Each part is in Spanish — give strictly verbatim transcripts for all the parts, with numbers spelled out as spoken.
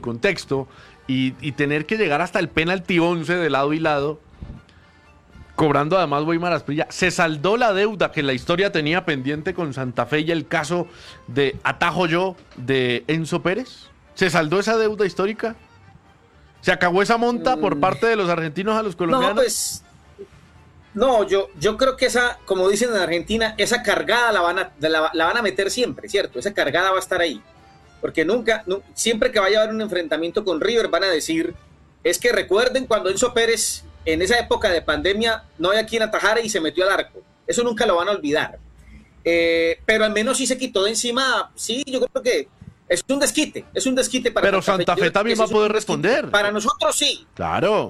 contexto y, y tener que llegar hasta el penalti once de lado y lado, cobrando además Weimar Asprilla, se saldó la deuda que la historia tenía pendiente con Santa Fe y el caso de Atajo Yo de Enzo Pérez. ¿Se saldó esa deuda histórica? ¿Se acabó esa monta mm. por parte de los argentinos a los colombianos? No, pues, no, yo, yo creo que esa, como dicen en Argentina, esa cargada la van a, la, la van a meter siempre, ¿cierto? Esa cargada va a estar ahí. Porque nunca, no, siempre que vaya a haber un enfrentamiento con River van a decir, es que recuerden cuando Enzo Pérez, en esa época de pandemia, no había quien atajara y se metió al arco. Eso nunca lo van a olvidar. Eh, pero al menos sí se quitó de encima, sí, yo creo que es un desquite, es un desquite para Pero Santa Fe, Santa Fe también va a poder responder. Para nosotros sí. Claro.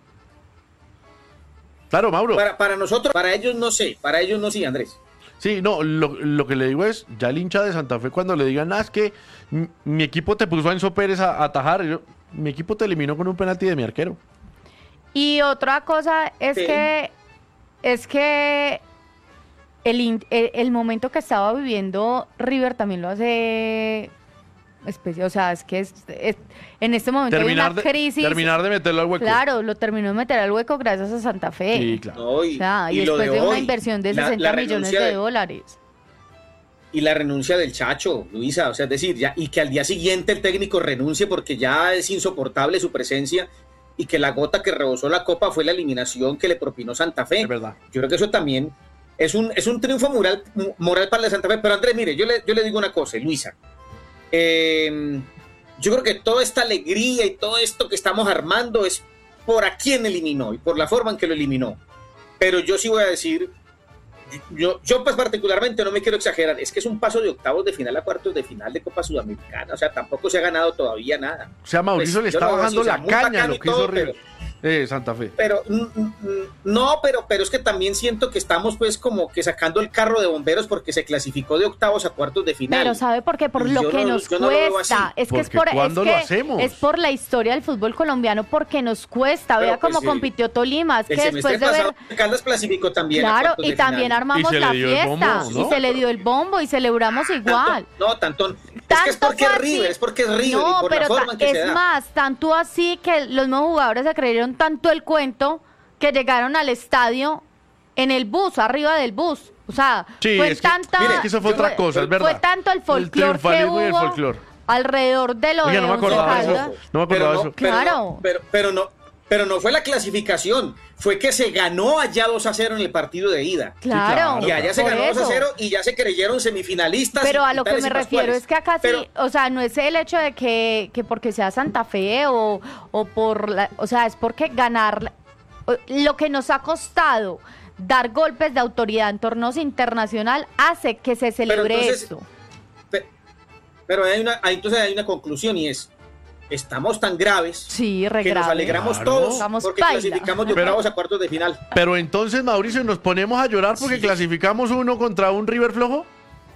Claro, Mauro. Para, para nosotros, para ellos no sé, para ellos no sí, Andrés. Sí, no, lo, lo que le digo es, ya el hincha de Santa Fe cuando le digan, ah, es que mi, mi equipo te puso a Enzo Pérez a, a atajar, yo, mi equipo te eliminó con un penalti de mi arquero. Y otra cosa es sí. que es que el, el, el momento que estaba viviendo River también lo hace especial, o sea, es que es, es, en este momento terminar hay una de, crisis. Terminar de meterlo al hueco. Claro, lo terminó de meter al hueco gracias a Santa Fe. Sí, claro. No, y, o sea, y, y después de, de una hoy, inversión de sesenta la, la millones de, de dólares. Y la renuncia del Chacho, Luisa, o sea, es decir, ya, y que al día siguiente el técnico renuncie porque ya es insoportable su presencia y que la gota que rebosó la copa fue la eliminación que le propinó Santa Fe. Es verdad. Yo creo que eso también es un, es un triunfo moral, moral para la Santa Fe. Pero Andrés, mire, yo le, yo le digo una cosa, Luisa. Eh, yo creo que toda esta alegría y todo esto que estamos armando es por a quién eliminó y por la forma en que lo eliminó. Pero yo sí voy a decir, yo, yo pues particularmente no me quiero exagerar, es que es un paso de octavos de final a cuartos de final de Copa Sudamericana, o sea, tampoco se ha ganado todavía nada. O sea, Mauricio pues, le está bajando decir, la o sea, caña a lo que hizo River. Eh, Santa Fe. Pero no, pero, pero es que también siento que estamos pues como que sacando el carro de bomberos porque se clasificó de octavos a cuartos de final. Pero ¿sabe por qué? Por lo que no, nos cuesta. No es que es por, es, que es por la historia del fútbol colombiano, porque nos cuesta. Pero Vea pues, cómo sí. compitió Tolima. Es el que después de ver... Caldas clasificó también. Claro, y también final. armamos la fiesta. Bombo, ¿no? Y se le dio el bombo y celebramos igual. Tanto, no, tanto... Es que es porque es River, es porque es River no, y por pero la forma en que es se da. Es más, tanto así que los nuevos jugadores se creyeron tanto el cuento que llegaron al estadio en el bus, arriba del bus. O sea, sí, fue es que, tanta... Mire, que eso fue otra cosa, es verdad. Fue tanto el folclore que hubo el folclor. alrededor de lo Oye, de no me acordaba de eso. No me acordaba de eso. Pero, claro. Pero, pero no... Pero no fue la clasificación, fue que se ganó allá dos a cero en el partido de ida. Claro. Y allá se ganó eso. dos a cero y ya se creyeron semifinalistas. Pero a lo que me refiero es que acá pero, sí, o sea, no es el hecho de que, que porque sea Santa Fe o, o por, la, o sea, es porque ganar, lo que nos ha costado dar golpes de autoridad en torneos internacional hace que se celebre entonces, esto. Pero, pero hay una, hay, entonces hay una conclusión y es, estamos tan graves sí, re que grave. nos alegramos claro. todos Estamos porque paila. clasificamos de octavos a cuartos de final. Pero entonces, Mauricio, ¿nos ponemos a llorar porque sí. clasificamos uno contra un River flojo?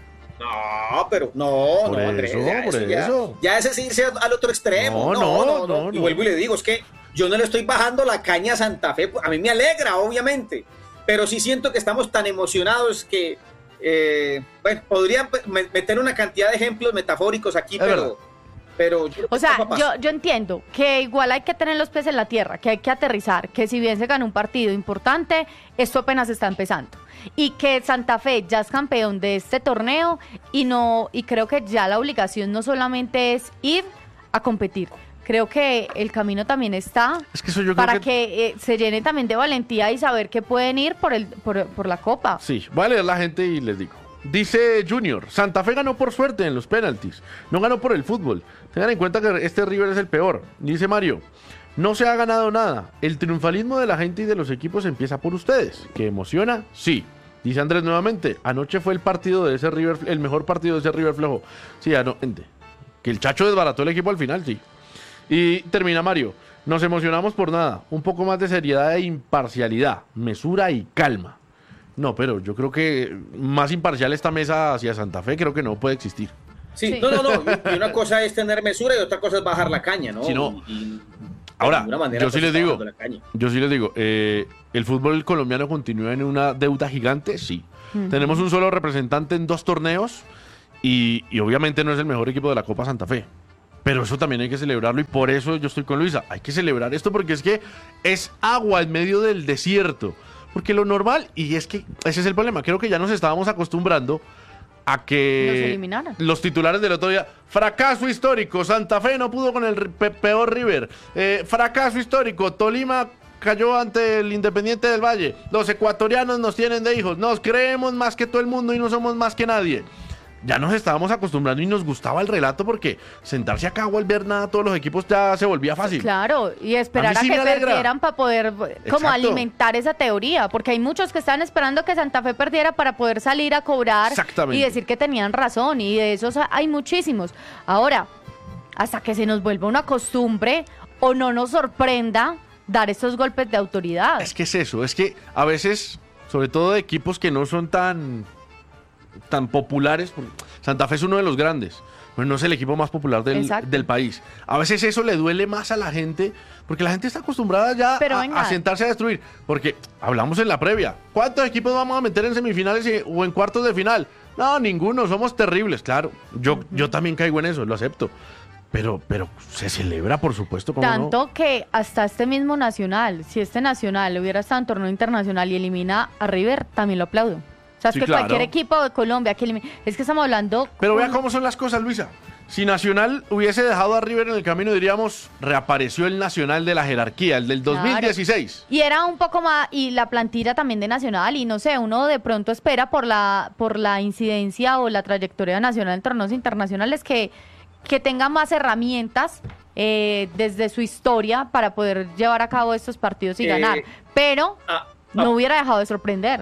No, pero no, por no, eso, Andrés, ya, por eso, eso. Ya, ya ese es irse al otro extremo. No, no, no, no, no, no. Y no. vuelvo y le digo, es que yo no le estoy bajando la caña a Santa Fe, a mí me alegra, obviamente, pero sí siento que estamos tan emocionados que, eh, bueno, podría meter una cantidad de ejemplos metafóricos aquí, es pero... Verdad. Pero o sea, yo, yo entiendo que igual hay que tener los pies en la tierra, que hay que aterrizar, que si bien se ganó un partido importante, esto apenas está empezando. Y que Santa Fe ya es campeón de este torneo y no y creo que ya la obligación no solamente es ir a competir. Creo que el camino también está es que eso yo para creo que, que eh, se llenen también de valentía y saber que pueden ir por, el, por, por la Copa. Sí, voy a leer la gente y les digo. Dice Junior, Santa Fe ganó por suerte en los penaltis, no ganó por el fútbol. Tengan en cuenta que este River es el peor. Dice Mario, no se ha ganado nada. El triunfalismo de la gente y de los equipos empieza por ustedes. ¿Que emociona? Sí. Dice Andrés nuevamente, anoche fue el partido de ese River, el mejor partido de ese River flojo. Sí, anoche. Que el Chacho desbarató el equipo al final, sí. Y termina Mario, nos emocionamos por nada. Un poco más de seriedad e imparcialidad, mesura y calma. No, pero yo creo que más imparcial esta mesa hacia Santa Fe creo que no puede existir. Sí, sí. no, no, no. Y una cosa es tener mesura y otra cosa es bajar la caña, ¿no? Sí, no. Y, y ahora, manera, yo, sí pues, digo, yo sí les digo, eh, ¿el fútbol colombiano continúa en una deuda gigante? Sí. Uh-huh. Tenemos un solo representante en dos torneos y, y obviamente no es el mejor equipo de la Copa Santa Fe. Pero eso también hay que celebrarlo y por eso yo estoy con Luisa. Hay que celebrar esto porque es que es agua en medio del desierto. Porque lo normal, y es que ese es el problema, creo que ya nos estábamos acostumbrando a que los titulares del otro día, fracaso histórico, Santa Fe no pudo con el pe- peor River, eh, fracaso histórico, Tolima cayó ante el Independiente del Valle, los ecuatorianos nos tienen de hijos, nos creemos más que todo el mundo y no somos más que nadie. Ya nos estábamos acostumbrando y nos gustaba el relato porque sentarse acá o al ver nada todos los equipos ya se volvía fácil. Claro, y esperar a, a sí que perdieran para poder como Exacto. alimentar esa teoría, porque hay muchos que están esperando que Santa Fe perdiera para poder salir a cobrar y decir que tenían razón, y de esos hay muchísimos. Ahora, hasta que se nos vuelva una costumbre o no nos sorprenda dar estos golpes de autoridad. Es que es eso, es que a veces, sobre todo de equipos que no son tan... tan populares, porque Santa Fe es uno de los grandes, pero no es el equipo más popular del, del país. A veces eso le duele más a la gente, porque la gente está acostumbrada ya a, a sentarse a destruir, porque hablamos en la previa, ¿cuántos equipos vamos a meter en semifinales y, o en cuartos de final? No, ninguno, somos terribles, claro, yo, uh-huh. yo también caigo en eso, lo acepto, pero, pero se celebra, por supuesto, ¿cómo tanto no? Que hasta este mismo Nacional, si este Nacional hubiera estado en torneo internacional y elimina a River, también lo aplaudo. O sea, es sí, que claro. Cualquier equipo de Colombia que elimine... Es que estamos hablando... Pero vea cómo son las cosas, Luisa. Si Nacional hubiese dejado a River en el camino, diríamos, reapareció el Nacional de la jerarquía, el del dos mil dieciséis. Claro. Y era un poco más... Y la plantilla también de Nacional, y no sé, uno de pronto espera por la por la incidencia o la trayectoria de Nacional en torneos internacionales que, que tenga más herramientas eh, desde su historia para poder llevar a cabo estos partidos y eh, ganar. Pero ah, no ah. hubiera dejado de sorprender.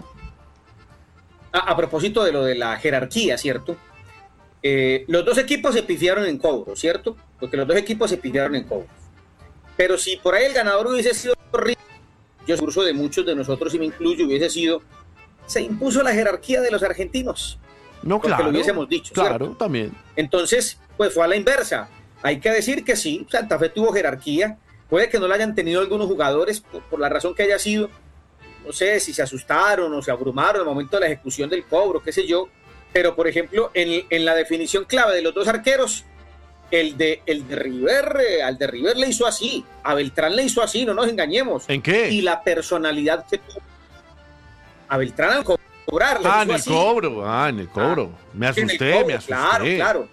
A, a propósito de lo de la jerarquía, ¿cierto? Eh, los dos equipos se pifiaron en cobro, ¿cierto? Porque los dos equipos se pifiaron en cobro. Pero si por ahí el ganador hubiese sido River, yo seguro de muchos de nosotros, y me incluyo, hubiese sido, se impuso la jerarquía de los argentinos. No, claro. Porque lo hubiésemos dicho, claro, ¿cierto? También. Entonces, pues fue a la inversa. Hay que decir que sí, Santa Fe tuvo jerarquía. Puede que no la hayan tenido algunos jugadores por, por la razón que haya sido. No sé si se asustaron o se abrumaron al momento de la ejecución del cobro, qué sé yo. Pero, por ejemplo, en, en la definición clave de los dos arqueros, el de, el de River, eh, al de River le hizo así, a Beltrán le hizo así, no nos engañemos. ¿En qué? Y la personalidad que tuvo. A Beltrán al cobrar. Le ah, hizo en el así. cobro, ah, en el cobro. Ah, me asusté, cobro, me asusté. Claro, claro.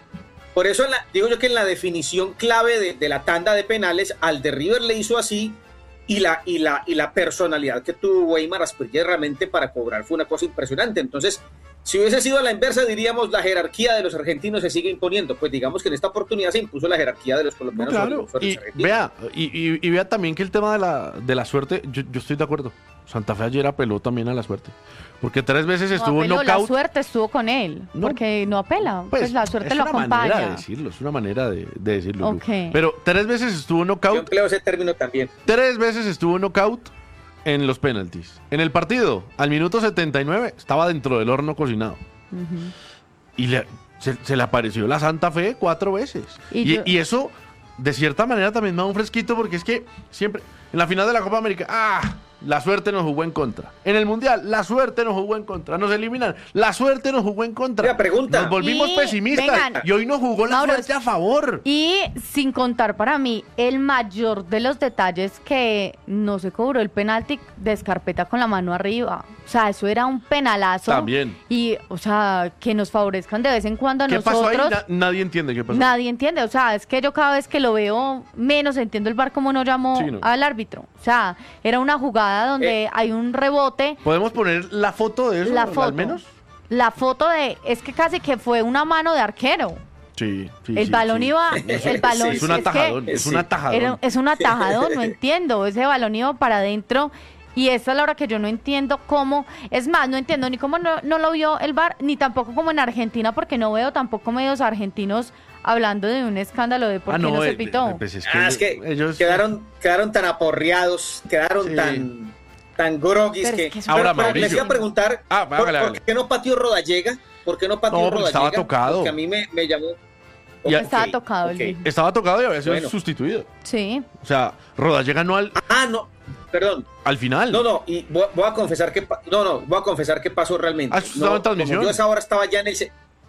Por eso en la, digo yo que en la definición clave de, de la tanda de penales, al de River le hizo así. Y la, y, la, y la personalidad que tuvo Weimar Asprilla realmente para cobrar fue una cosa impresionante. Entonces, si hubiese sido a la inversa, diríamos la jerarquía de los argentinos se sigue imponiendo. Pues digamos que en esta oportunidad se impuso la jerarquía de los colombianos. No, claro. sobre los, sobre y, vea, y, y, y vea también que el tema de la, de la suerte, yo, yo estoy de acuerdo. Santa Fe ayer apeló también a la suerte. Porque tres veces no estuvo apeló, knockout. La suerte estuvo con él, no, porque no apela. Pues, pues la suerte lo acompaña. Es una manera de decirlo, es una manera de, de decirlo. Okay. Pero tres veces estuvo knockout. Yo empleo ese término también. Tres veces estuvo knockout en los penaltis. En el partido, al minuto setenta y nueve, estaba dentro del horno cocinado. Uh-huh. Y le, se, se le apareció la Santa Fe cuatro veces. Y, y, yo... y eso, de cierta manera, también me da un fresquito, porque es que siempre, en la final de la Copa América, ¡ah! La suerte nos jugó en contra. En el Mundial, la suerte nos jugó en contra. Nos eliminan. La suerte nos jugó en contra. La pregunta. Nos volvimos y, pesimistas. Vengan, y hoy nos jugó la Mauro, suerte a favor. Y sin contar para mí el mayor de los detalles que no se cobró el penalti de Escarpeta con la mano arriba. O sea, eso era un penalazo. También. Y, o sea, que nos favorezcan de vez en cuando a ¿Qué nosotros. Pasó ahí? Na- nadie entiende qué pasó. Nadie entiende. O sea, es que yo cada vez que lo veo menos entiendo el V A R cómo no llamó sí, no. al árbitro. O sea, era una jugada donde eh, hay un rebote. ¿Podemos poner la foto de eso? La foto. Al menos. La foto de... Es que casi que fue una mano de arquero. Sí, sí, el sí, balón sí. iba... El balón, sí, es un atajadón. Es, es un atajadón. Era, es un atajadón, no entiendo. Ese balón iba para adentro. Y esa es la hora que yo no entiendo cómo... Es más, no entiendo ni cómo no, no lo vio el V A R, ni tampoco como en Argentina, porque no veo tampoco medios argentinos hablando de un escándalo de por ah, qué no, no se pitó. Pues es que, ah, es que ellos... quedaron, quedaron tan aporreados, quedaron sí. tan, tan groguis que... que ahora, pero, pero les iba a preguntar, ah, ¿por, ¿por qué no pateó Rodallega? ¿Por qué no pateó no, Rodallega? Estaba tocado. Porque a mí me, me llamó... Okay, estaba tocado. Okay. El estaba tocado y había sido bueno. sustituido. Sí. O sea, Rodallega no al... Ah, no. Perdón. Al final. No, no, y voy, voy a confesar que no, no, voy a confesar qué pasó realmente. ¿Ah, estaba no, en transmisión? Yo a esa hora estaba ya en el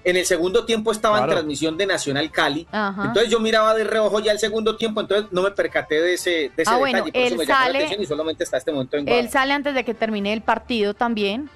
En el segundo tiempo estaba Claro. en transmisión de Nacional Cali. Ajá. Entonces yo miraba de reojo ya el segundo tiempo, entonces no me percaté de ese, de ese Ah, detalle. bueno, por eso él me llamó sale- la atención y solamente está este momento en Él Guadalajara. sale antes de que termine el partido también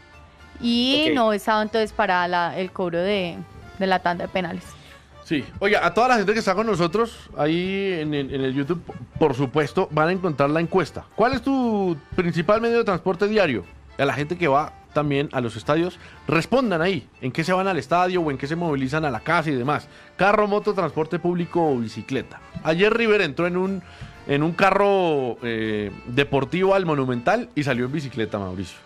y Ok. no estaba entonces para la- el cobro de, de la tanda de penales. Sí. Oiga, a toda la gente que está con nosotros ahí en el, en el YouTube, por supuesto, van a encontrar la encuesta. ¿Cuál es tu principal medio de transporte diario? A la gente que va también a los estadios, respondan ahí, en qué se van al estadio o en qué se movilizan a la casa y demás. Carro, moto, transporte público o bicicleta. Ayer River entró en un, en un carro eh, deportivo al Monumental y salió en bicicleta, Mauricio.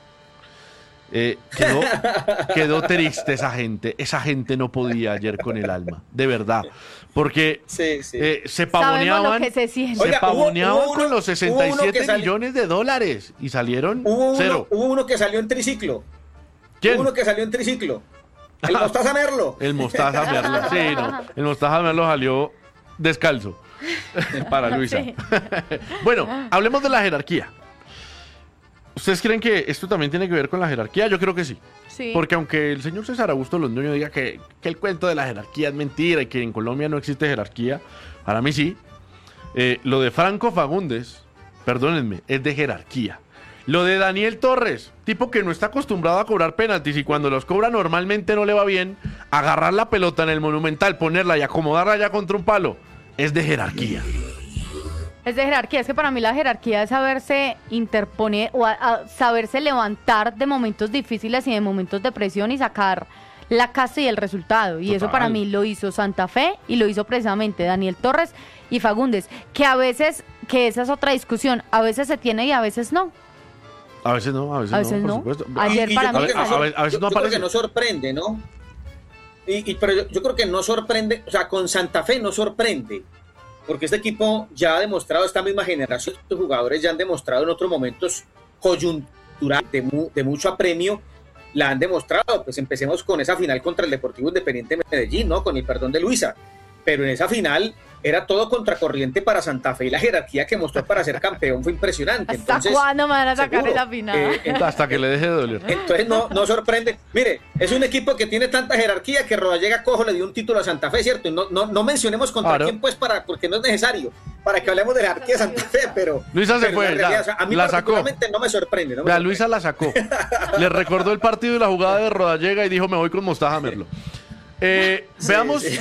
Eh, quedó, quedó triste esa gente. Esa gente no podía ayer con el alma, de verdad. Porque Sí, sí. eh, se Sabemos pavoneaban, lo que se siente. se Oiga, hubo- pavoneaban hubo uno- con los hubo sesenta y uno que siete sali- millones de dólares y salieron Hubo uno, cero. hubo uno que salió en triciclo. ¿Quién? Hubo uno que salió en triciclo. El Mostaza Merlo. El Mostaza Merlo. Sí, no. El Mostaza Merlo salió descalzo para Luisa. Sí. Bueno, hablemos de la jerarquía. ¿Ustedes creen que esto también tiene que ver con la jerarquía? Yo creo que sí. Sí. Porque aunque el señor César Augusto Londoño diga que, que el cuento de la jerarquía es mentira y que en Colombia no existe jerarquía, para mí sí. Eh, lo de Franco Fagundes, perdónenme, es de jerarquía. Lo de Daniel Torres, tipo que no está acostumbrado a cobrar penaltis y cuando los cobra normalmente no le va bien, agarrar la pelota en el Monumental, ponerla y acomodarla ya contra un palo, es de jerarquía. Es de jerarquía, es que para mí la jerarquía es saberse interponer o a- a saberse levantar de momentos difíciles y de momentos de presión y sacar la casa y el resultado. Y eso Total. para mí lo hizo Santa Fe y lo hizo precisamente Daniel Torres y Fagundes, que a veces, que esa es otra discusión, a veces se tiene y a veces no. A veces no, a veces, A veces no, no. por supuesto. Ayer Y- y para yo mí creo que a- no a- sor- a veces yo- no yo creo aparece. que no sorprende, ¿no? Y, y- pero yo, yo creo que no sorprende, o sea, con Santa Fe no sorprende, porque este equipo ya ha demostrado, esta misma generación de jugadores ya han demostrado en otros momentos coyunturales de, mu- de mucho apremio, la han demostrado. Pues empecemos con esa final contra el Deportivo Independiente de Medellín, ¿no? Con el perdón de Luisa. Pero en esa final era todo contracorriente para Santa Fe y la jerarquía que mostró para ser campeón fue impresionante. ¿Hasta Entonces, cuándo me van a sacar seguro, esa final? eh, en- Hasta que le deje de doler. entonces no, no sorprende. Mire, es un equipo que tiene tanta jerarquía que Rodallega Cojo le dio un título a Santa Fe, ¿cierto? Y no, no, no mencionemos contra Claro. quién, pues, para, porque no es necesario, para que hablemos de jerarquía de Santa Fe, pero... Luisa se pero fue, la realidad, ya, o sea, a mí la sacó. particularmente no me sorprende. No me Vea, sorprende. Luisa la sacó. Le recordó el partido y la jugada de Rodallega y dijo, me voy con Mostaza Merlo. Eh, veamos, sí.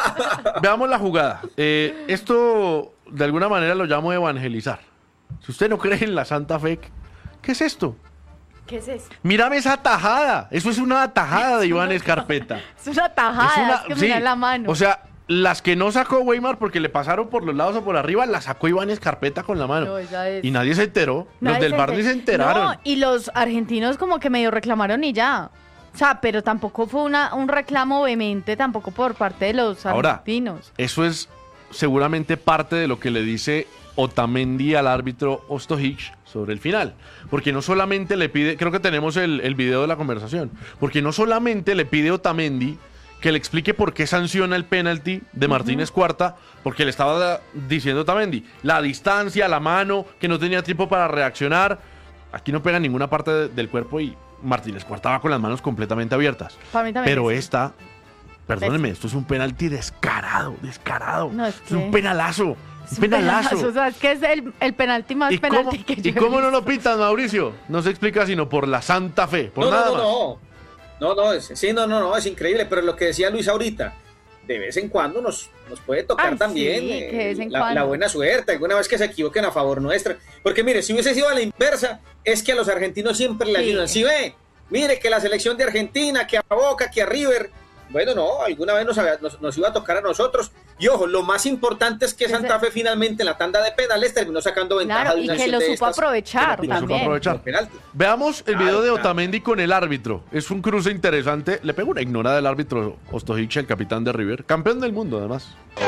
veamos la jugada. Eh, esto, de alguna manera, lo llamo evangelizar. Si usted no cree en la Santa Fe, ¿qué es esto? ¿Qué es eso? Mírame esa tajada. Eso es una tajada de Iván Escarpeta. Es una tajada, es, una- que sí. mirar la mano. O sea, las que no sacó Weimar porque le pasaron por los lados o por arriba, las sacó Iván Escarpeta con la mano. No, esa es- Y nadie se enteró. Nadie los del se bar ni enter- se enteraron. No, y los argentinos como que medio reclamaron y ya. O sea, pero tampoco fue una, un reclamo vehemente tampoco por parte de los Ahora, argentinos. Eso es seguramente parte de lo que le dice Otamendi al árbitro Ostojic sobre el final. Porque no solamente le pide, creo que tenemos el, el video de la conversación, porque no solamente le pide Otamendi que le explique por qué sanciona el penalti de Martínez Cuarta, porque le estaba diciendo Otamendi, la distancia, la mano, que no tenía tiempo para reaccionar. Aquí no pega en ninguna parte de- del cuerpo y Martínez Cuarta va con las manos completamente abiertas. Para mí también Pero es- esta, perdónenme, esto es un penalti descarado, descarado. No, es es un que- penalazo, es un un penalazo. O sea, es que es el, el penalti más ¿Y cómo, penalti que yo ¿y cómo he no lo visto. pitan, Mauricio? No se explica sino por la Santa Fe, por no, nada no, más. no, no, no, es, sí, no, no, no, es increíble, pero lo que decía Luis ahorita, de vez en cuando nos, nos puede tocar Ay, también sí, eh, que de vez en la, cuando. la buena suerte, alguna vez que se equivoquen a favor nuestra, porque mire, si hubiese sido a la inversa, es que a los argentinos siempre le Sí. ayudan, si ve, mire que la selección de Argentina, que a Boca, que a River, bueno, no, alguna vez nos, había- nos, nos iba a tocar a nosotros, y ojo, lo más importante es que Santa Fe finalmente en la tanda de penales terminó sacando ventaja Claro, de y una que acción lo de supo estas, aprovechar que la Lo supo también. aprovechar. de penalti. Veamos el Claro, video de claro. Otamendi con el árbitro. Es un cruce interesante. Le pegó una ignorada del árbitro Ostojic, el capitán de River. Campeón del mundo, además.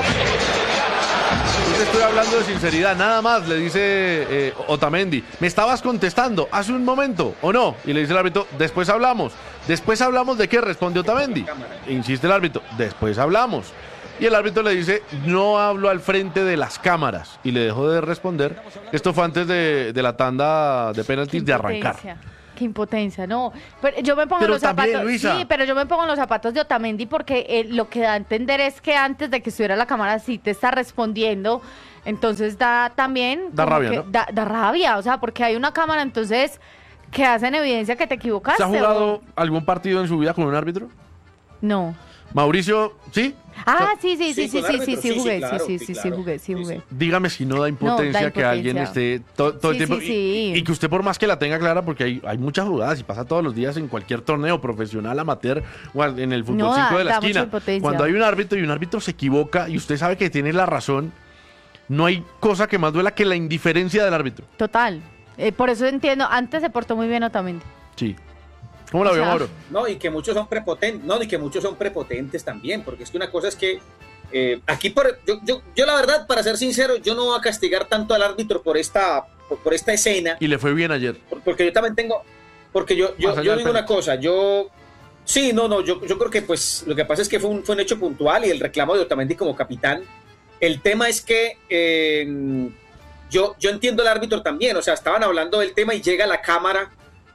Yo te estoy hablando de sinceridad, nada más, le dice eh, Otamendi. Me estabas contestando hace un momento, ¿o no? Y le dice el árbitro, después hablamos. ¿Después hablamos de qué? Responde Otamendi. Insiste el árbitro, después hablamos. Y el árbitro le dice, no hablo al frente de las cámaras. Y le dejó de responder. Esto fue antes de, de la tanda de penaltis de arrancar. Impotencia. qué impotencia, no. Pero yo me pongo Pero en los también, zapatos. Luisa. Sí, pero yo me pongo en los zapatos de Otamendi porque eh, lo que da a entender es que antes de que estuviera la cámara sí te está respondiendo. Entonces da también. Da como rabia, que ¿no? Da, da rabia, o sea, porque hay una cámara, entonces, que hacen evidencia que te equivocaste. ¿Se ha jugado o- algún partido en su vida con un árbitro? No. Mauricio, ¿sí? Ah, sí, sí, Sí, sí, sí, con sí, sí, árbitro, sí, sí, sí, jugué, claro, sí, sí, sí, sí, sí, claro. jugué, sí, Sí, jugué. sí. Dígame si no da impotencia, No, da que alguien impotencia. esté to- todo Sí, el tiempo. sí, y- sí. Y, y que usted, por más que la tenga clara, porque hay, hay muchas jugadas y pasa todos los días en cualquier torneo profesional, amateur o al- en el fútbol No, cinco da- de la da mucha esquina. impotencia. Cuando hay un árbitro y un árbitro se equivoca y usted sabe que tiene la razón, no hay cosa que más duela que la indiferencia del árbitro. Total. Eh, por eso entiendo, antes se portó muy bien Otamendi. Sí. ¿Cómo la O veo, sea, Mauro? No, y que muchos son prepotentes, no, y que muchos son prepotentes también, porque es que una cosa es que eh, aquí, por, yo, yo, yo la verdad, para ser sincero, yo no voy a castigar tanto al árbitro por esta, por, por esta escena, Y le fue bien ayer. por- porque yo también tengo, porque yo, yo, Más allá yo del digo una penalti. cosa, yo, sí, no, no, yo, yo creo que pues lo que pasa es que fue un, fue un hecho puntual y el reclamo de Otamendi como capitán. El tema es que eh, yo, yo entiendo al árbitro también, o sea, estaban hablando del tema y llega la cámara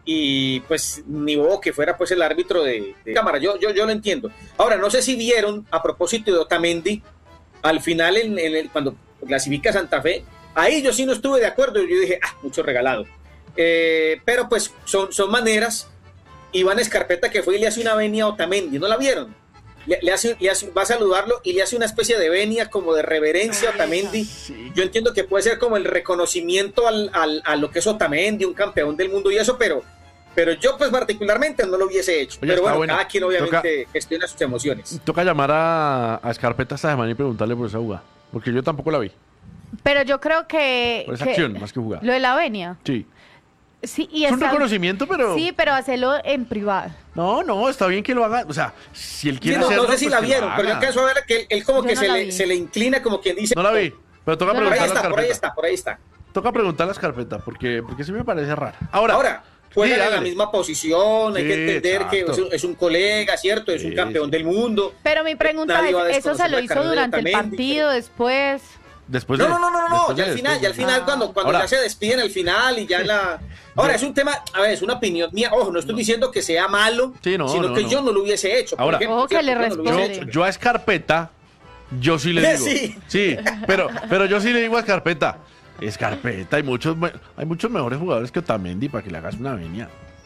y pues ni modo que fuera pues el árbitro de, de cámara, yo, yo, yo lo entiendo. Ahora, no sé si vieron a propósito de Otamendi, al final en, en el, cuando clasifica Santa Fe, ahí yo sí no estuve de acuerdo, yo dije, ah, mucho regalado. Eh, pero pues son, son maneras. Iván Escarpeta que fue y le hace una venia a Otamendi, ¿no la vieron? Le, le hace, le hace, va a saludarlo y le hace una especie de venia como de reverencia a Otamendi. Sí. Yo entiendo que puede ser como el reconocimiento al, al, a lo que es Otamendi, un campeón del mundo y eso, pero, pero yo pues particularmente no lo hubiese hecho. Oye, pero está bueno, bueno. cada quien obviamente Toca- gestiona sus emociones. Toca llamar a, a Escarpeta esta semana y preguntarle por esa jugada. Porque yo tampoco la vi. Pero yo creo que... Por esa que acción, más que jugada. Lo de la venia. Sí. Sí, y Es un está- reconocimiento, pero. Sí, pero hacerlo en privado. No, no, está bien que lo haga. O sea, si él Sí, quiere no, hacerlo. no sé si pues la que lo vieron, pero yo haga. alcanzo a ver que él, él como Yo que no se, la le, vi. se le inclina como quien dice. No la vi. Pero toca Yo no la Por ahí preguntarle a está, por ahí Escarpeta. está, por ahí está. Toca preguntarle a Escarpeta, porque, porque sí me parece rara. Ahora, Ahora, juegan sí, en la hágale. misma posición, hay Sí, que entender que exacto. es un, es un colega, ¿cierto? Es Sí, un campeón sí. del mundo. Pero mi pregunta Nadie va a es, ¿eso se desconocer lo la hizo carrera de durante el Otamendi, partido, después? después No, de. no, no, no, no, después ya de al final, esto, ya al final, Ah. cuando, cuando Ahora- ya se despiden al final y ya la... Ahora, es un tema, a ver, es una opinión mía, ojo, no estoy diciendo que sea malo, Sí, no, sino no, que no. yo no lo hubiese hecho. por Ahora- ejemplo, Ojo que ¿cierto? le Yo no lo hubiese responde. hecho. Yo, yo a Escarpeta, yo sí le digo. Sí. Sí, pero, pero yo sí le digo a Escarpeta. Escarpeta, hay muchos, me- hay muchos mejores jugadores que Otamendi para que le hagas una venia.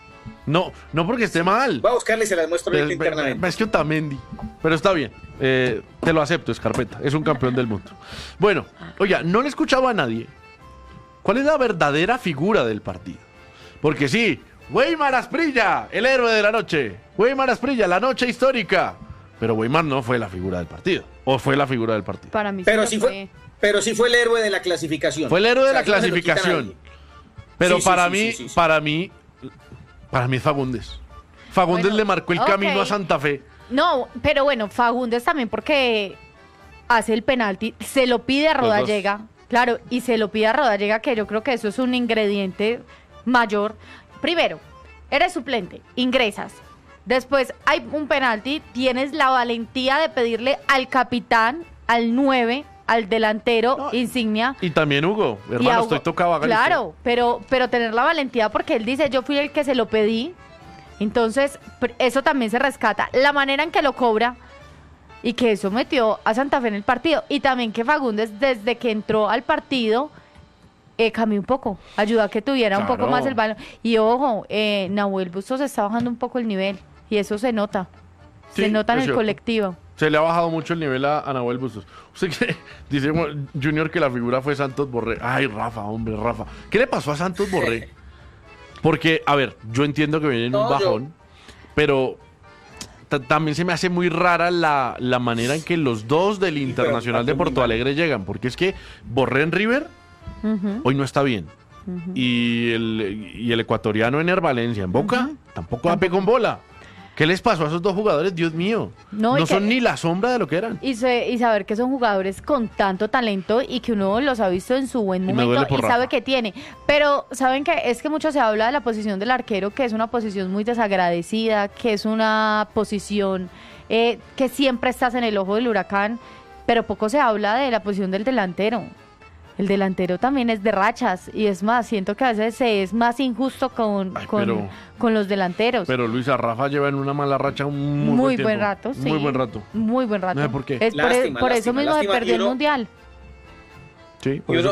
No, no porque esté mal. Voy a buscarle y se las muestro Pero- ahorita pero- internamente. es que Otamendi. Pero está bien. eh, te lo acepto, Escarpeta. Es un campeón del mundo. Bueno, oiga, no le escuchaba a nadie. ¿Cuál es la verdadera figura del partido? Porque sí, Weimar Asprilla, el héroe de la noche. Weimar Asprilla, la noche histórica. Pero Weimar no fue la figura del partido. ¿O fue la figura del partido? Para mí Pero lo sí fue, pero sí fue el héroe de la clasificación. Fue el héroe de O sea, la eso no se lo quita a clasificación. nadie. Pero Sí, sí, para sí, mí, sí, sí, sí. para mí, para mí es Fagundes. Fagundes Bueno, le marcó el ok. camino a Santa Fe. No, pero bueno, Fagundes también porque hace el penalti, se lo pide a Los dos. Rodallega, claro, y se lo pide a Rodallega, que yo creo que eso es un ingrediente mayor. Primero, eres suplente, ingresas. Después hay un penalti, tienes la valentía de pedirle al capitán, al nueve, al delantero, No, insignia. Y también Hugo, y hermano, a Hugo- estoy tocado. hágale usted. Claro, pero, pero tener la valentía porque él dice, yo fui el que se lo pedí. Entonces, pr- eso también se rescata. La manera en que lo cobra y que eso metió a Santa Fe en el partido. Y también que Fagundes, desde que entró al partido, eh, cambió un poco. Ayudó a que tuviera un poco Claro. más el balón. Y ojo, eh, Nahuel Bustos está bajando un poco el nivel. Y eso se nota. Sí, se nota en es el cierto. colectivo. Se le ha bajado mucho el nivel a, a Nahuel Bustos. Usted que dice Junior que la figura fue Santos Borré. Ay, Rafa, hombre, Rafa. ¿Qué le pasó a Santos Borré? Porque, a ver, yo entiendo que viene en un No, yo- bajón, pero ta- también se me hace muy rara la, la manera en que los dos del Internacional de está muy Porto mal. Alegre llegan. Porque es que Borré en River Ujú, hoy no está bien. ujú. Y el, y el ecuatoriano Ener Valencia en Boca tampoco da pe con bola. ¿Qué les pasó a esos dos jugadores? Dios mío. No, No, y que- son ni la sombra de lo que eran. Y, se- y saber que son jugadores con tanto talento y que uno los ha visto en su buen Y me momento duele por y sabe Rafa. que tiene. Pero saben que es que mucho se habla de la posición del arquero, que es una posición muy desagradecida, que es una posición eh, que siempre estás en el ojo del huracán, pero poco se habla de la posición del delantero. el delantero también es de rachas y es más, siento que a veces se es más injusto con, Ay, con, pero- con los delanteros. Pero Luisa, Rafa lleva en una mala racha un muy, muy buen, buen tiempo. rato, sí. Muy buen rato. Muy buen rato. No sé por qué. Es por, e- Lástima, por eso lástima, mismo lástima. se perdió Y uno- el mundial. Sí, por Y eso uno,